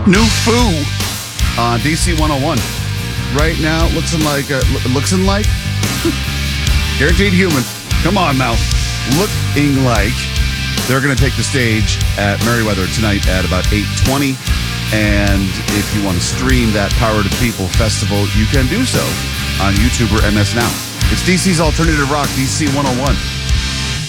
New Foo on DC 101. Right now, looking like Guaranteed Human. Come on now. Looking like they're going to take the stage at Merriweather tonight at about 8:20. And if you want to stream that Power to People festival, you can do so on YouTube or MS Now. It's DC's Alternative Rock, DC 101.